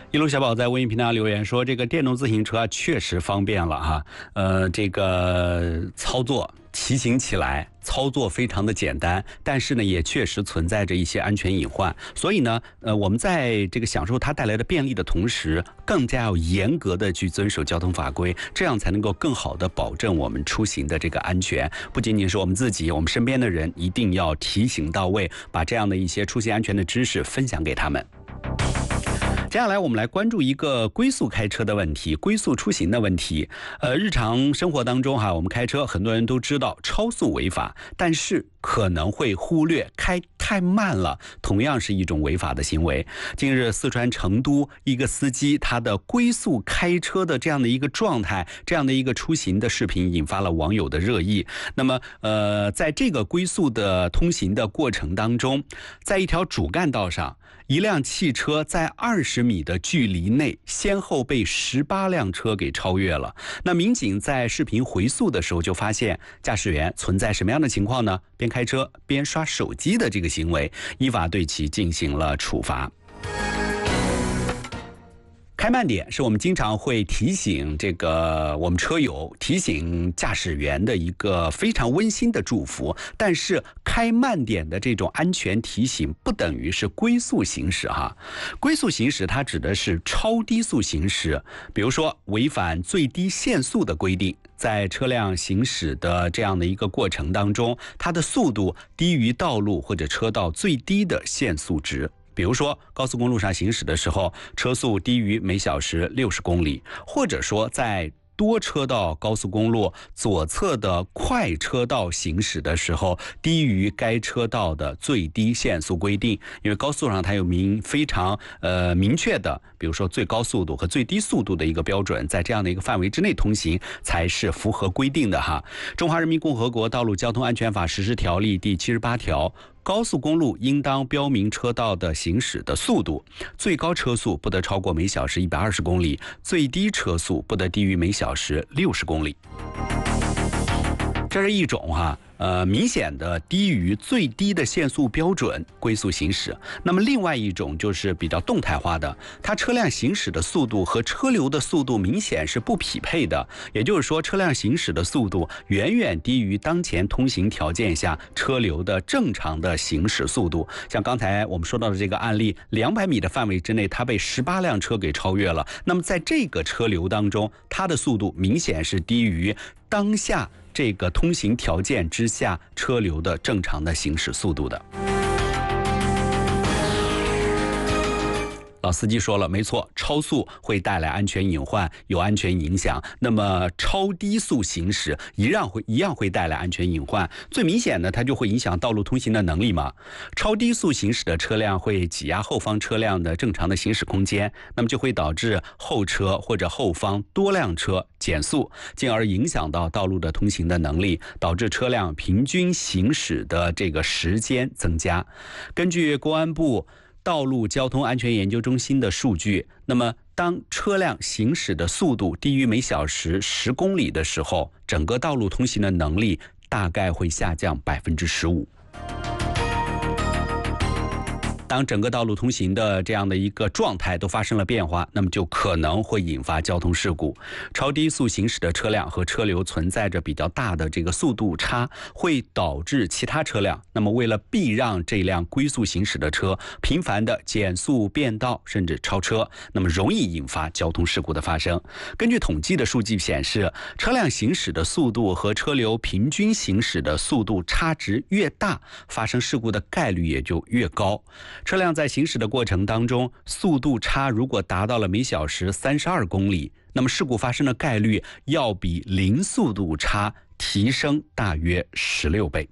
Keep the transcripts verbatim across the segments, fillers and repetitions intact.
一路小宝在微信平台留言说，这个电动自行车啊确实方便了哈，呃，这个操作骑行起来操作非常的简单，但是呢也确实存在着一些安全隐患，所以呢，呃，我们在这个享受它带来的便利的同时，更加要严格的去遵守交通法规，这样才能够更好的保证我们出行的这个安全。不仅仅是我们自己，我们身边的人一定要提醒到位，把这样的一些出行安全的知识分享给他们。接下来我们来关注一个龟速开车的问题，龟速出行的问题。呃，日常生活当中哈，我们开车很多人都知道超速违法，但是可能会忽略开太慢了，同样是一种违法的行为。近日，四川成都一个司机他的龟速开车的这样的一个状态，这样的一个出行的视频引发了网友的热议。那么，呃，在这个龟速的通行的过程当中，在一条主干道上，一辆汽车在二十米的距离内，先后被十八辆车给超越了。那民警在视频回溯的时候就发现，驾驶员存在什么样的情况呢？边开车边刷手机的这个行为，依法对其进行了处罚。开慢点是我们经常会提醒这个我们车友、提醒驾驶员的一个非常温馨的祝福，但是开慢点的这种安全提醒不等于是龟速行驶哈。龟速行驶它指的是超低速行驶，比如说违反最低限速的规定，在车辆行驶的这样的一个过程当中，它的速度低于道路或者车道最低的限速值。比如说高速公路上行驶的时候，车速低于每小时六十公里，或者说在多车道高速公路左侧的快车道行驶的时候，低于该车道的最低限速规定。因为高速上它有明非常呃明确的，比如说最高速度和最低速度的一个标准，在这样的一个范围之内通行才是符合规定的哈。中华人民共和国道路交通安全法实施条例第七十八条。高速公路应当标明车道的行驶的速度，最高车速不得超过每小时一百二十公里，最低车速不得低于每小时六十公里。这是一种哈、啊。呃，明显的低于最低的限速标准龟速行驶。那么另外一种就是比较动态化的，它车辆行驶的速度和车流的速度明显是不匹配的，也就是说车辆行驶的速度远远低于当前通行条件下车流的正常的行驶速度。像刚才我们说到的这个案例，两百米的范围之内，它被十八辆车给超越了。那么在这个车流当中，它的速度明显是低于当下这个通行条件之下车流的正常的行驶速度的。老司机说了，没错，超速会带来安全隐患，有安全影响。那么超低速行驶一样会一样会带来安全隐患。最明显的，它就会影响道路通行的能力嘛。超低速行驶的车辆会挤压后方车辆的正常的行驶空间，那么就会导致后车或者后方多辆车减速，进而影响到道路的通行的能力，导致车辆平均行驶的这个时间增加。根据公安部道路交通安全研究中心的数据，那么当车辆行驶的速度低于每小时十公里的时候，整个道路通行的能力大概会下降百分之十五。当整个道路通行的这样的一个状态都发生了变化，那么就可能会引发交通事故。超低速行驶的车辆和车流存在着比较大的这个速度差，会导致其他车辆那么为了避让这辆龟速行驶的车频繁的减速变道甚至超车，那么容易引发交通事故的发生。根据统计的数据显示，车辆行驶的速度和车流平均行驶的速度差值越大，发生事故的概率也就越高。车辆在行驶的过程当中，速度差如果达到了每小时三十二公里，那么事故发生的概率要比零速度差提升大约十六倍。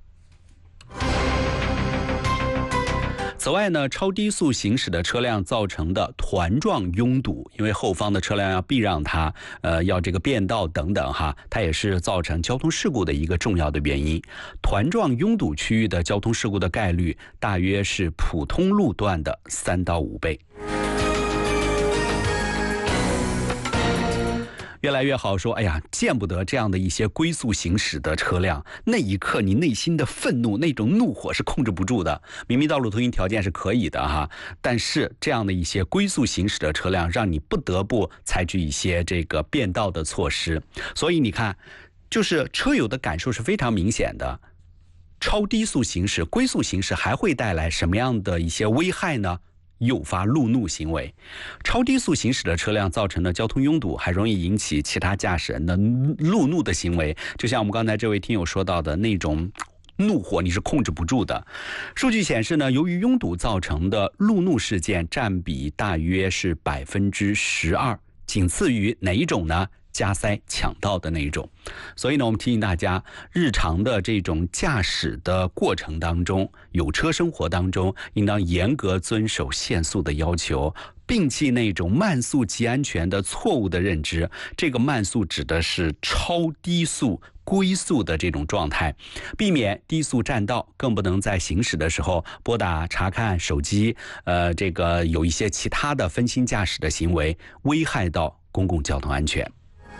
此外呢，超低速行驶的车辆造成的团状拥堵，因为后方的车辆要避让它，呃，要这个变道等等哈，它也是造成交通事故的一个重要的原因。团状拥堵区域的交通事故的概率大约是普通路段的三到五倍。 越来越好，说哎呀，见不得这样的一些龟速行驶的车辆。那一刻，你内心的愤怒，那种怒火是控制不住的。明明道路通行条件是可以的哈，但是这样的一些龟速行驶的车辆，让你不得不采取一些这个变道的措施。所以你看，就是车友的感受是非常明显的。超低速行驶、龟速行驶还会带来什么样的一些危害呢？诱发路怒行为。超低速行驶的车辆造成的交通拥堵，还容易引起其他驾驶人的路怒的行为。就像我们刚才这位听友说到的那种怒火，你是控制不住的。数据显示呢，由于拥堵造成的路怒事件占比大约是百分之十二，仅次于哪一种呢？加塞抢道的那一种。所以呢，我们提醒大家，日常的这种驾驶的过程当中，有车生活当中，应当严格遵守限速的要求，摒弃那种慢速即安全的错误的认知。这个慢速指的是超低速、龟速的这种状态，避免低速占道，更不能在行驶的时候拨打、查看手机，呃，这个有一些其他的分心驾驶的行为，危害到公共交通安全。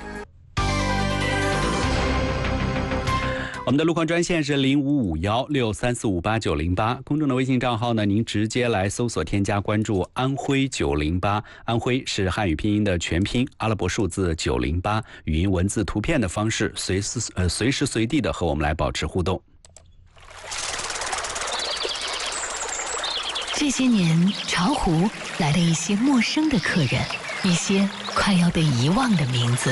我们的路况专线是零五五幺六三四五八九零八，公众的微信账号呢，您直接来搜索添加关注安徽九零八，安徽是汉语拼音的全拼，阿拉伯数字九零八，语音、文字、图片的方式，随时呃随时随地的和我们来保持互动。 这些年，巢湖来了一些陌生的客人，一些快要被遗忘的名字。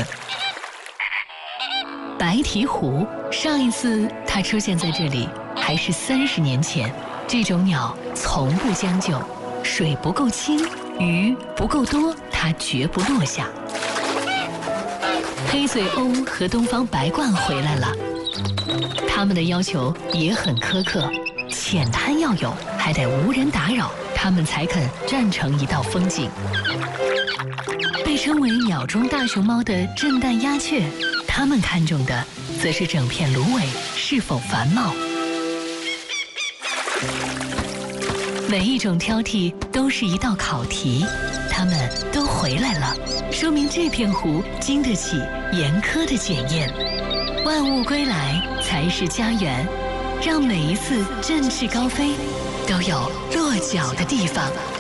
白鹈鹕，上一次它出现在这里还是三十年前。这种鸟从不将就，水不够清，鱼不够多，它绝不落下。黑嘴鸥和东方白鹳回来了，它们的要求也很苛刻，浅滩要有，还得无人打扰，它们才肯站成一道风景。被称为鸟中大熊猫的震旦鸦雀，他们看重的则是整片芦苇是否繁茂。每一种挑剔都是一道考题，它们都回来了，说明这片湖经得起严苛的检验。万物归来才是家园，让每一次振翅高飞都有落脚的地方。